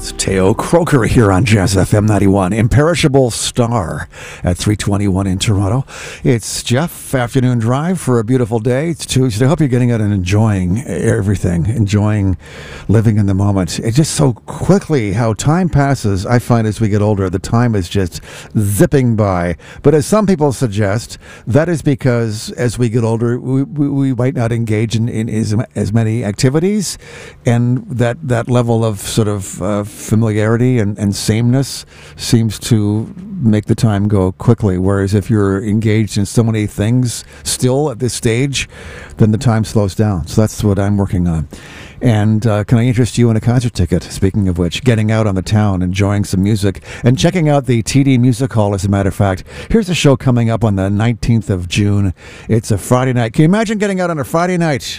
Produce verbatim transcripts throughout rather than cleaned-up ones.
Teo Croker here on Jazz F M ninety-one. Imperishable Star at three twenty-one in Toronto. It's Jeff, afternoon drive for a beautiful day. It's Tuesday. I hope you're getting out and enjoying everything, enjoying living in the moment. It's just so quickly how time passes. I find as we get older, the time is just zipping by. But as some people suggest, that is because as we get older, we, we, we might not engage in, in as, as many activities, and that, that level of sort of uh, familiarity and, and sameness seems to make the time go quickly. Whereas if you're engaged in so many things still at this stage, then the time slows down. So that's what I'm working on. And uh, can I interest you in a concert ticket? Speaking of which, getting out on the town, enjoying some music, and checking out the T D Music Hall, as a matter of fact. Here's a show coming up on the nineteenth of June. It's a Friday night. Can you imagine getting out on a Friday night?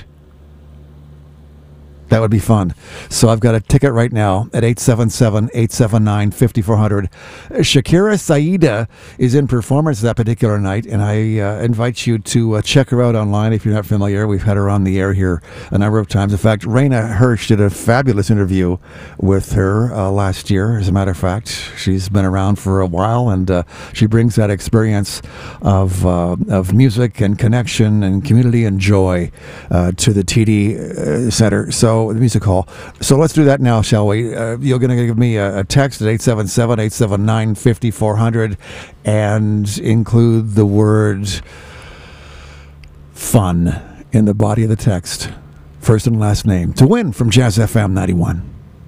That would be fun. So I've got a ticket right now at eight seven seven, eight seven nine, five four zero zero. Shakira Saida is in performance that particular night, and I uh, invite you to uh, check her out online if you're not familiar. We've had her on the air here a number of times. In fact, Raina Hirsch did a fabulous interview with her uh, last year, as a matter of fact. She's been around for a while, and uh, she brings that experience of uh, of music and connection and community and joy uh, to the T D uh, Center. So the music hall. So let's do that now, shall we? Uh, you're going to give me a, a text at eight seven seven, eight seven nine, five four zero zero and include the word fun in the body of the text. First and last name to win from Jazz F M ninety-one.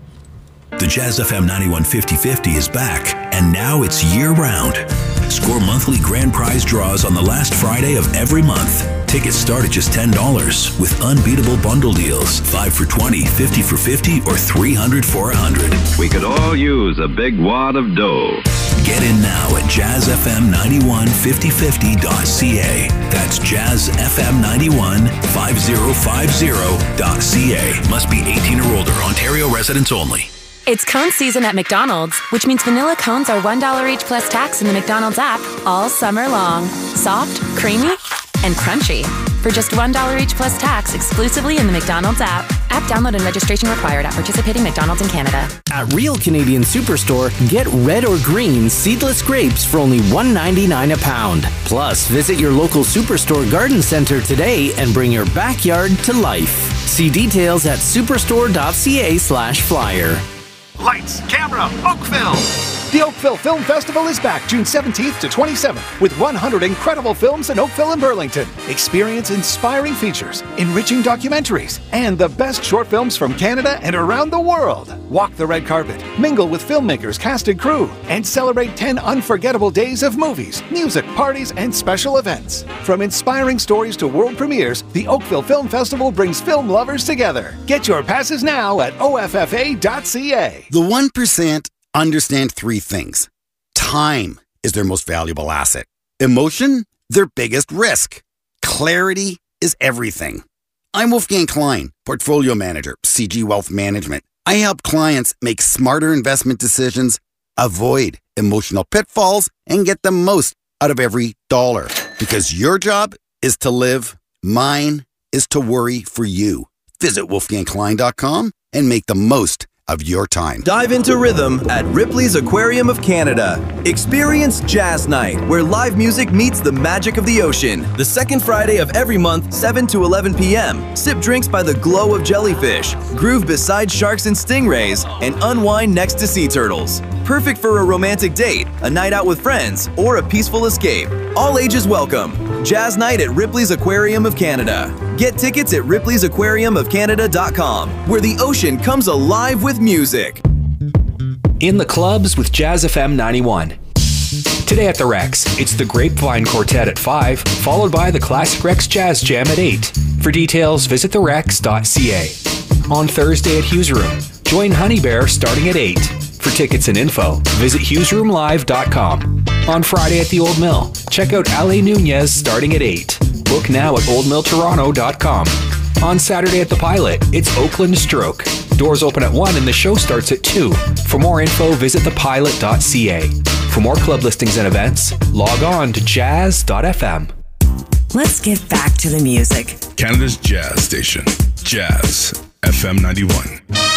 The Jazz F M ninety-one fifty fifty is back, and now it's year-round. Score monthly grand prize draws on the last Friday of every month. Tickets start at just ten dollars with unbeatable bundle deals. five for twenty, fifty for fifty, or three hundred for one hundred. We could all use a big wad of dough. Get in now at jazz f m ninety-one fifty fifty dot c a. That's jazz f m ninety-one fifty fifty dot c a. Must be eighteen or older. Ontario residents only. It's cone season at McDonald's, which means vanilla cones are one dollar each plus tax in the McDonald's app all summer long. Soft, creamy, and crunchy. For just one dollar each plus tax exclusively in the McDonald's app. App download and registration required at participating McDonald's in Canada. At Real Canadian Superstore, get red or green seedless grapes for only one ninety-nine a pound. Plus, visit your local Superstore garden center today and bring your backyard to life. See details at superstore dot c a slash flyer. Lights, camera, Oakville! The Oakville Film Festival is back June seventeenth to twenty-seventh with one hundred incredible films in Oakville and Burlington. Experience inspiring features, enriching documentaries, and the best short films from Canada and around the world. Walk the red carpet, mingle with filmmakers, cast and crew, and celebrate ten unforgettable days of movies, music, parties, and special events. From inspiring stories to world premieres, the Oakville Film Festival brings film lovers together. Get your passes now at o f f a dot c a. The one percent understand three things. Time is their most valuable asset. Emotion, their biggest risk. Clarity is everything. I'm Wolfgang Klein, Portfolio Manager, C G Wealth Management. I help clients make smarter investment decisions, avoid emotional pitfalls, and get the most out of every dollar. Because your job is to live, mine is to worry for you. Visit wolfgang klein dot com and make the most of your time. Dive into rhythm at Ripley's Aquarium of Canada. Experience Jazz Night, where live music meets the magic of the ocean. The second Friday of every month, seven to eleven p m Sip drinks by the glow of jellyfish, groove beside sharks and stingrays, and unwind next to sea turtles. Perfect for a romantic date, a night out with friends, or a peaceful escape. All ages welcome. Jazz Night at Ripley's Aquarium of Canada. Get tickets at ripley's aquarium of canada dot com, where the ocean comes alive with music. In the clubs with Jazz F M ninety-one. Today at the Rex, it's the Grapevine Quartet at five, followed by the Classic Rex Jazz Jam at eight. For details, visit the rex dot c a. On Thursday at Hughes Room, join Honey Bear starting at eight. For tickets and info, visit hughes room live dot com. On Friday at the Old Mill, check out Ale Nunez starting at eight. Book now at old mill toronto dot com. On Saturday at the Pilot, it's Oakland Stroke. Doors open at one and the show starts at two. For more info, visit the pilot dot c a. For more club listings and events, log on to jazz dot f m. Let's get back to the music. Canada's jazz station, Jazz F M ninety-one.